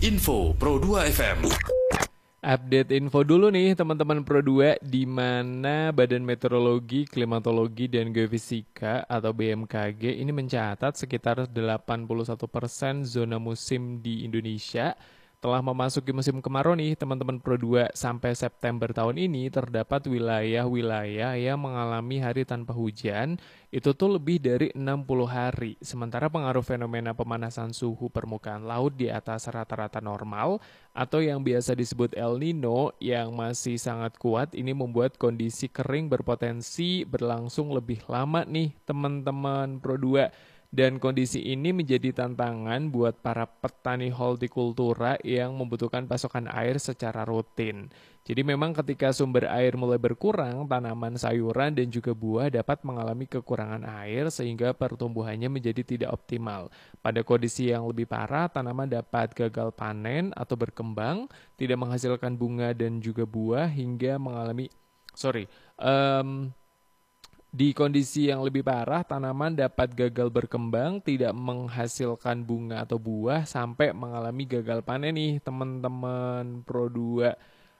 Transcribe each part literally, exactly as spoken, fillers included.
Info Pro dua F M. Update info dulu nih teman-teman Pro dua, di mana Badan Meteorologi, Klimatologi, dan Geofisika atau B M K G ini mencatat sekitar delapan puluh satu persen zona musim di Indonesia telah memasuki musim kemarau nih teman-teman Pro dua. Sampai September tahun ini terdapat wilayah-wilayah yang mengalami hari tanpa hujan, itu tuh lebih dari enam puluh hari. Sementara pengaruh fenomena pemanasan suhu permukaan laut di atas rata-rata normal atau yang biasa disebut El Nino yang masih sangat kuat ini membuat kondisi kering berpotensi berlangsung lebih lama nih teman-teman Pro dua. Dan kondisi ini menjadi tantangan buat para petani hortikultura yang membutuhkan pasokan air secara rutin. Jadi memang ketika sumber air mulai berkurang, tanaman sayuran dan juga buah dapat mengalami kekurangan air sehingga pertumbuhannya menjadi tidak optimal. Pada kondisi yang lebih parah, tanaman dapat gagal panen atau berkembang, tidak menghasilkan bunga dan juga buah hingga mengalami, sorry, um, Di kondisi yang lebih parah, tanaman dapat gagal berkembang, tidak menghasilkan bunga atau buah, sampai mengalami gagal panen nih teman-teman Pro dua.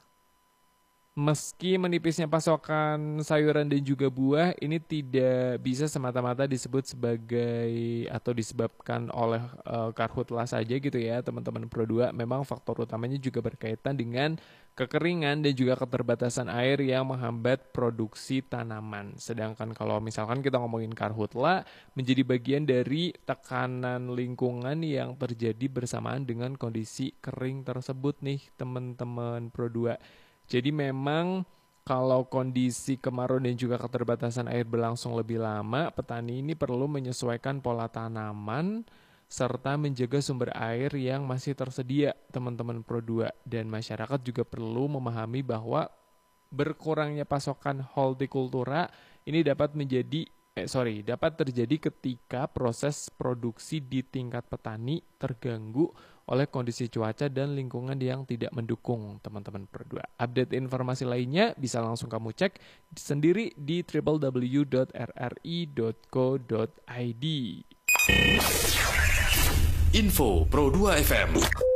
Meski menipisnya pasokan sayuran dan juga buah, ini tidak bisa semata-mata disebut sebagai atau disebabkan oleh uh, karhutlah saja gitu ya teman-teman Pro dua. Memang faktor utamanya juga berkaitan dengan kekeringan dan juga keterbatasan air yang menghambat produksi tanaman. Sedangkan kalau misalkan kita ngomongin karhutlah, menjadi bagian dari tekanan lingkungan yang terjadi bersamaan dengan kondisi kering tersebut nih teman-teman Pro dua. Jadi memang kalau kondisi kemarau dan juga keterbatasan air berlangsung lebih lama, petani ini perlu menyesuaikan pola tanaman serta menjaga sumber air yang masih tersedia teman-teman Pro dua. Dan masyarakat juga perlu memahami bahwa berkurangnya pasokan hortikultura ini dapat menjadi eh sorry dapat terjadi ketika proses produksi di tingkat petani terganggu oleh kondisi cuaca dan lingkungan yang tidak mendukung teman-teman Pro dua. Update informasi lainnya bisa langsung kamu cek sendiri di w w w dot r r i dot co dot i d. Info Pro dua F M.